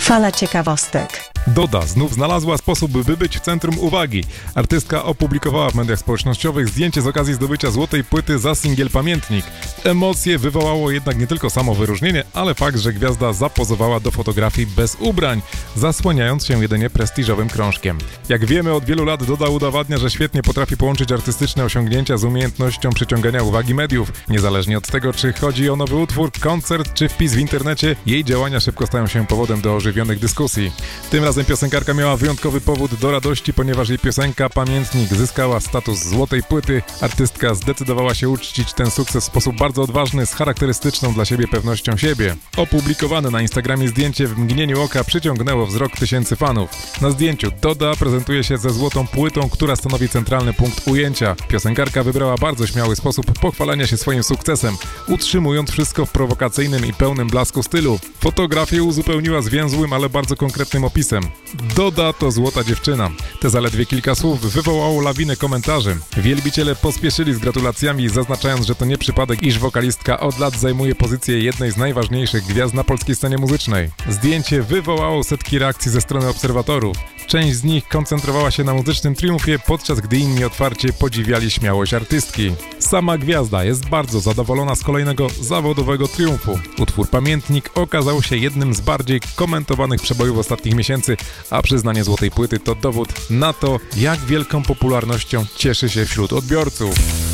Fala ciekawostek. Doda znów znalazła sposób, by być w centrum uwagi. Artystka opublikowała w mediach społecznościowych zdjęcie z okazji zdobycia złotej płyty za singiel Pamiętnik. Emocje wywołało jednak nie tylko samo wyróżnienie, ale fakt, że gwiazda zapozowała do fotografii bez ubrań, zasłaniając się jedynie prestiżowym krążkiem. Jak wiemy, od wielu lat Doda udowadnia, że świetnie potrafi połączyć artystyczne osiągnięcia z umiejętnością przyciągania uwagi mediów. Niezależnie od tego, czy chodzi o nowy utwór, koncert czy wpis w internecie, jej działania szybko stają się powodem do ożywionych dyskusji. Tym razem piosenkarka miała wyjątkowy powód do radości, ponieważ jej piosenka Pamiętnik zyskała status złotej płyty. Artystka zdecydowała się uczcić ten sukces w sposób bardzo odważny, z charakterystyczną dla siebie pewnością siebie. Opublikowane na Instagramie zdjęcie w mgnieniu oka przyciągnęło wzrok tysięcy fanów. Na zdjęciu Doda prezentuje się ze złotą płytą, która stanowi centralny punkt ujęcia. Piosenkarka wybrała bardzo śmiały sposób pochwalenia się swoim sukcesem, utrzymując wszystko w prowokacyjnym i pełnym blasku stylu. Fotografię uzupełniła zwięzłym, ale bardzo konkretnym opisem. Doda to złota dziewczyna. Te zaledwie kilka słów wywołało lawinę komentarzy. Wielbiciele pospieszyli z gratulacjami, zaznaczając, że to nie przypadek, iż wokalistka od lat zajmuje pozycję jednej z najważniejszych gwiazd na polskiej scenie muzycznej. Zdjęcie wywołało setki reakcji ze strony obserwatorów. Część z nich koncentrowała się na muzycznym triumfie, podczas gdy inni otwarcie podziwiali śmiałość artystki. Sama gwiazda jest bardzo zadowolona z kolejnego zawodowego triumfu. Utwór Pamiętnik okazał się jednym z bardziej komentowanych przebojów ostatnich miesięcy, a przyznanie złotej płyty to dowód na to, jak wielką popularnością cieszy się wśród odbiorców.